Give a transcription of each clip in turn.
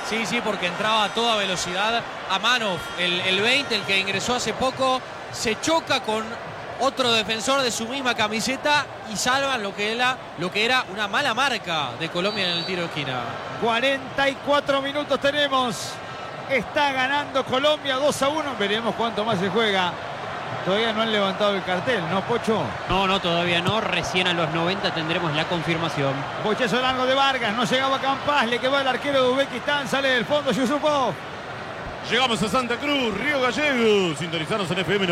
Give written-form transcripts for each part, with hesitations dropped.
Sí, porque entraba a toda velocidad. Amanov, el 20, el que ingresó hace poco, se choca con otro defensor de su misma camiseta y salvan lo que era una mala marca de Colombia en el tiro de esquina. 44 minutos tenemos. Está ganando Colombia 2-1. Veremos cuánto más se juega. Todavía no han levantado el cartel, ¿no, Pocho? No, todavía no. Recién a los 90 tendremos la confirmación. Bochazo largo de Vargas, no llegaba Campas, le quedó el arquero de Uzbekistán, sale del fondo Yusupov. Llegamos a Santa Cruz, Río Gallegos. Sintonizanos en FM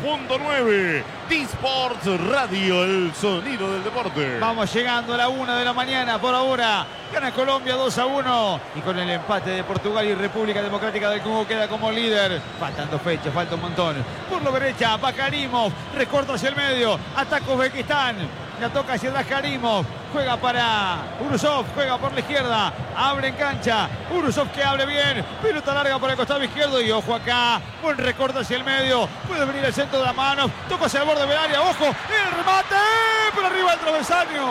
92.9. T-Sports Radio, el sonido del deporte. Vamos llegando a la 1 de la mañana. Por ahora gana Colombia 2-1. Y con el empate de Portugal y República Democrática del Congo queda como líder. Faltan 2 fechas, falta un montón. Por la derecha va Karimov. Recorta hacia el medio. Ataca Uzbekistán. La toca hacia atrás Karimov. Juega para Urusov. Juega por la izquierda. Abre en cancha. Urusov que abre bien. Pelota larga por el costado izquierdo. Y ojo acá. Buen recorte hacia el medio. Puede venir el centro de la mano. Toca hacia el borde del área. Ojo. El remate. Por arriba del travesaño.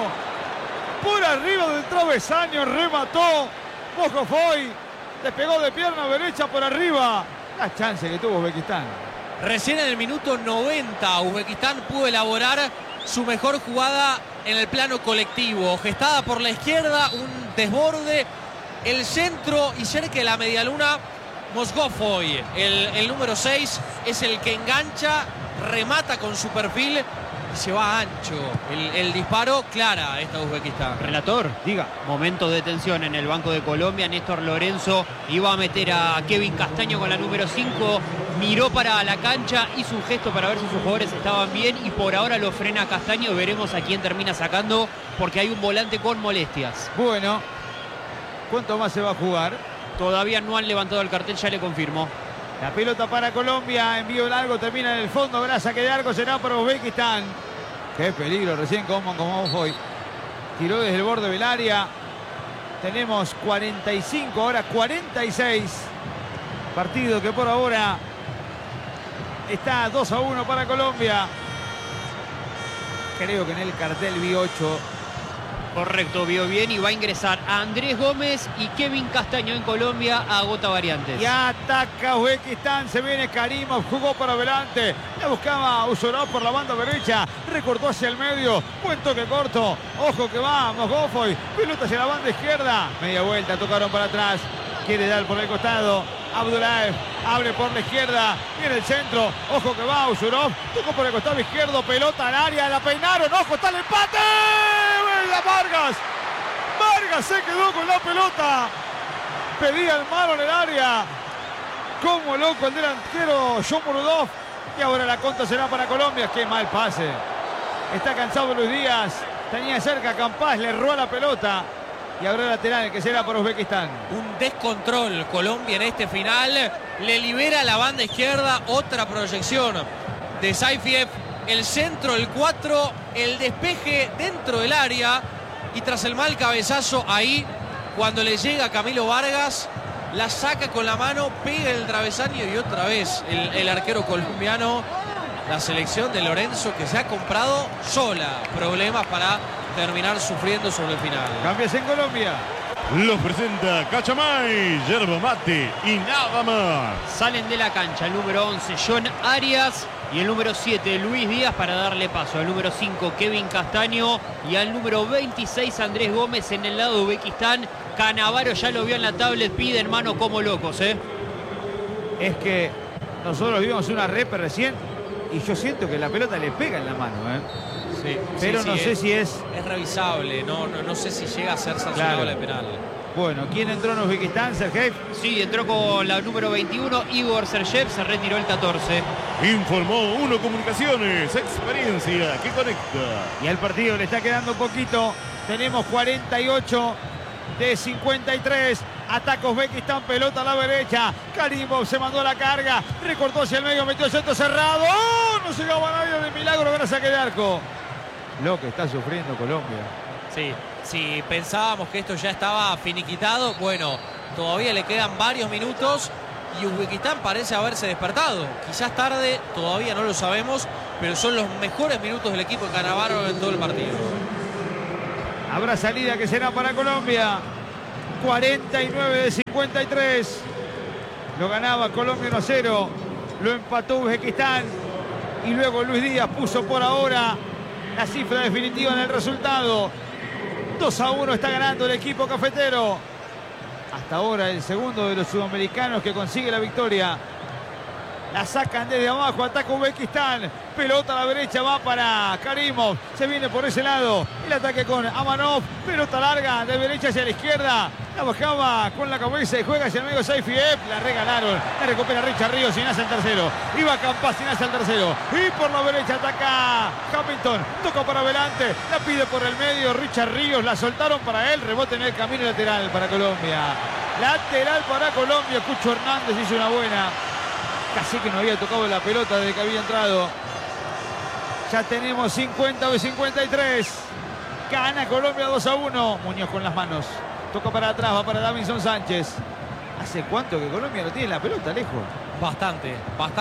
Por arriba del travesaño. Remató. Ojo Foy. Despegó de pierna derecha por arriba. La chance que tuvo Uzbekistán. Recién en el minuto 90 Uzbekistán pudo elaborar su mejor jugada en el plano colectivo. Gestada por la izquierda, un desborde, el centro y cerca de la medialuna. Mozgofoy, el número 6, es el que engancha, remata con su perfil y se va ancho. El disparo, clara esta Uzbekistán. Relator, diga. Momento de tensión en el banco de Colombia. Néstor Lorenzo iba a meter a Kevin Castaño con la número 5. Miró para la cancha, hizo un gesto para ver si sus jugadores estaban bien y por ahora lo frena Castaño. Veremos a quién termina sacando porque hay un volante con molestias. Bueno, ¿cuánto más se va a jugar? Todavía no han levantado el cartel, ya le confirmo. La pelota para Colombia, envío largo, termina en el fondo, habrá saque de arco, será para Uzbekistán. Qué peligro, recién como fue. Tiró desde el borde del área. Tenemos 45, ahora 46. Partido que por ahora está 2-1 para Colombia. Creo que en el cartel vi 8. Correcto, vio bien y va a ingresar a Andrés Gómez y Kevin Castaño en Colombia. Agota variantes. Y ataca Uzbekistán, se viene Karimov, jugó para adelante, la buscaba Usurov por la banda derecha, recortó hacia el medio, buen toque corto, ojo que va Mozgofoy, pelota hacia la banda izquierda, media vuelta, tocaron para atrás, quiere dar por el costado, Abdullaev abre por la izquierda, viene el centro, ojo que va Usurov, tocó por el costado izquierdo, pelota al área, la peinaron, ojo, está el empate. Vargas se quedó con la pelota, pedía el mano en el área, como loco el delantero Shomurodov, y ahora la contra será para Colombia. Qué mal pase, está cansado Luis Díaz, tenía cerca Campas, le robó la pelota y ahora lateral que será para Uzbekistán. Un descontrol Colombia en este final, le libera la banda izquierda, otra proyección de Saifiev, el centro, el 4, el despeje dentro del área y tras el mal cabezazo ahí, cuando le llega a Camilo Vargas, la saca con la mano, pega el travesaño y otra vez el arquero colombiano, la selección de Lorenzo que se ha comprado sola problemas para terminar sufriendo sobre el final. Cambios en Colombia. Los presenta Cachamay, yerba mate y nada más. Salen de la cancha el número 11 John Arias y el número 7 Luis Díaz para darle paso al número 5 Kevin Castaño y al número 26 Andrés Gómez en el lado de Uzbekistán. Canavaro ya lo vio en la tablet, piden mano como locos, ¿eh? Es que nosotros vimos una repe recién y yo siento que la pelota le pega en la mano, ¿eh? Sí, pero no sé si es revisable, no sé si llega a ser sancionable penal. Bueno, ¿quién entró en Uzbekistán, Sergey? Sí, entró con la número 21 Igor Sergev, se retiró el 14. Informó Uno Comunicaciones, experiencia que conecta. Y al partido le está quedando un poquito. Tenemos 48 de 53. Ataca Uzbekistán, pelota a la derecha. Karimov se mandó a la carga, recortó hacia el medio, metió el centro cerrado. ¡Oh! No llegaba nadie de milagro, ahora saque de arco. Lo que está sufriendo Colombia. Sí, si pensábamos que esto ya estaba finiquitado, bueno, todavía le quedan varios minutos y Uzbekistán parece haberse despertado. Quizás tarde, todavía no lo sabemos, pero son los mejores minutos del equipo de Canavaro en todo el partido. Habrá salida que será para Colombia. 49 de 53. Lo ganaba Colombia 1-0. Lo empató Uzbekistán. Y luego Luis Díaz puso por ahora la cifra definitiva en el resultado. 2-1 está ganando el equipo cafetero. Hasta ahora el segundo de los sudamericanos que consigue la victoria. La sacan desde abajo, ataca Uzbekistán. Pelota a la derecha, va para Karimov. Se viene por ese lado. El ataque con Amanov. Pelota larga de derecha hacia la izquierda. La bajaba con la cabeza y juega hacia el medio Saifiev. La regalaron. La recupera Richard Ríos y nace el tercero. Iba Campas y nace el tercero. Y por la derecha ataca Hamilton. Toca para adelante. La pide por el medio Richard Ríos. La soltaron para él. Rebote en el camino lateral para Colombia. Lateral para Colombia. Cucho Hernández hizo una buena. Casi que no había tocado la pelota desde que había entrado. Ya tenemos 50 de 53. Gana Colombia 2-1. Muñoz con las manos. Toca para atrás, va para Davinson Sánchez. ¿Hace cuánto que Colombia no tiene la pelota, Alejo? Bastante.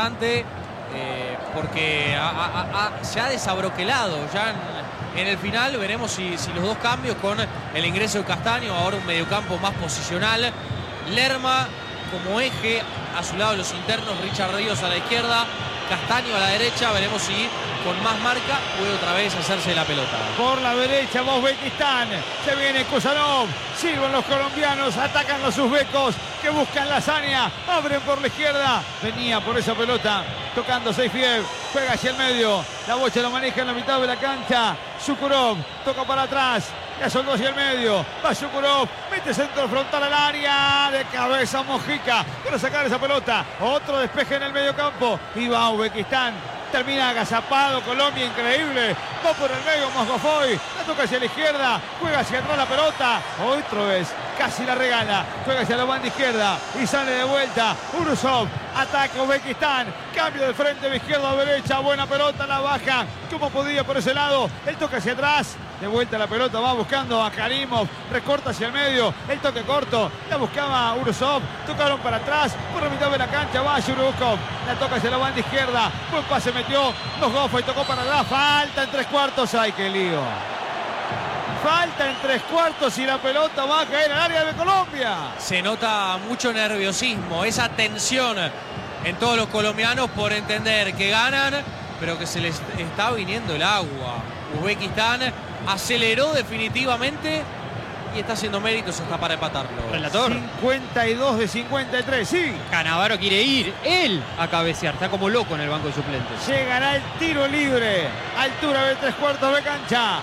Porque se ha desabroquelado. Ya en el final veremos si los dos cambios con el ingreso de Castaño. Ahora un mediocampo más posicional. Lerma como eje. A su lado los internos, Richard Ríos a la izquierda, Castaño a la derecha. Veremos si con más marca puede otra vez hacerse la pelota. Por la derecha va Uzbekistán. Se viene Kusanov. Sirven los colombianos. Atacan los uzbecos que buscan la hazaña. Abren por la izquierda. Venía por esa pelota. Tocando Saifiev. Juega hacia el medio. La bocha lo maneja en la mitad de la cancha. Shukurov. Toca para atrás. La soltó hacia el medio. Va Shukurov. Mete centro frontal al área. De cabeza Mojica. Para sacar esa pelota. Otro despeje en el medio campo. Y va Uzbekistán. Termina agazapado Colombia, increíble. Va por el medio Mosgofoy. La toca hacia la izquierda. Juega hacia atrás la pelota. Otra vez. Casi la regala. Juega hacia la banda izquierda. Y sale de vuelta. Urusov. Ataca Uzbekistán. Cambio de frente de izquierda a derecha. Buena pelota. La baja. Como podía por ese lado. El toque hacia atrás. De vuelta la pelota. Va buscando a Karimov. Recorta hacia el medio. El toque corto. La buscaba Urusov. Tocaron para atrás. Por la mitad de la cancha va Shurukov. La toca hacia la banda izquierda. Buen pase metió. Mosgofoy tocó para atrás. Falta en 3/4. ¡Ay, qué lío! Falta en 3/4 y la pelota va a caer al área de Colombia. Se nota mucho nerviosismo, esa tensión en todos los colombianos por entender que ganan, pero que se les está viniendo el agua. Uzbekistán aceleró definitivamente y está haciendo méritos hasta para empatarlo. Relator. 52 de 53, sí. Canavaro quiere ir él a cabecear. Está como loco en el banco de suplentes. Llegará el tiro libre. Altura de 3/4 de cancha.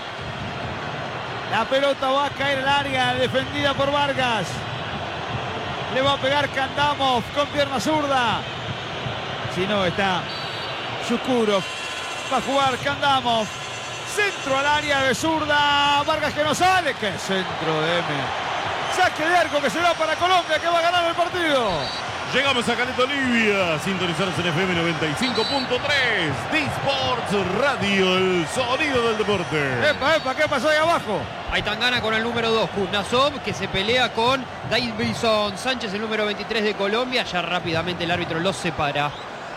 La pelota va a caer al área, defendida por Vargas. Le va a pegar Kandamov con pierna zurda. Si no, está Shukurov. Va a jugar Kandamov. Centro al área de zurda. Vargas que no sale. ¡Qué centro de M! Saque de arco que se da para Colombia, que va a ganar el partido. Llegamos a Caleta, Olivia. Sintonizados en FM 95.3. D-Sports Radio, el sonido del deporte. ¡Epa! ¿Qué pasó ahí abajo? Ahí Tangana con el número 2, Kuznetsov, que se pelea con Davinson Sánchez, el número 23 de Colombia. Ya rápidamente el árbitro los separa.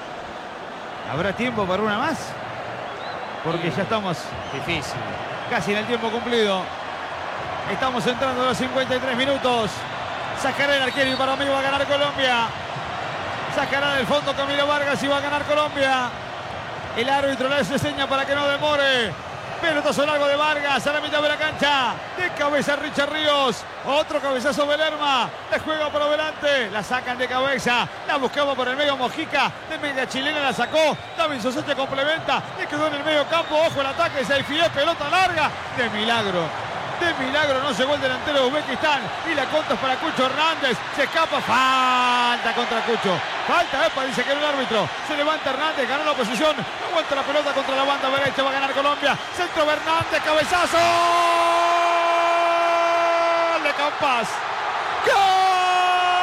¿Habrá tiempo para una más? Porque ya estamos Difícil. casi en el tiempo cumplido. Estamos entrando a los 53 minutos. Sacará el arquero y para mí va a ganar Colombia. Sacará del fondo Camilo Vargas y va a ganar Colombia. El árbitro le hace seña para que no demore. Pelotazo largo de Vargas a la mitad de la cancha. De cabeza Richard Ríos. Otro cabezazo de Lerma. La juega por adelante. La sacan de cabeza. La buscaba por el medio Mojica. De media chilena la sacó. Davinson Sánchez complementa. Le quedó en el medio campo. Ojo el ataque. Saifiev. Pelota larga. De milagro. De milagro no llegó el delantero de Uzbekistán. Y la contra es para Cucho Hernández. Se escapa. Falta contra Cucho. Falta, dice que era el árbitro. Se levanta Hernández. Ganó la posición. Aguanta la pelota contra la banda derecha. Va a ganar Colombia. Centro de Hernández. Cabezazo. De Campas. ¡Gol!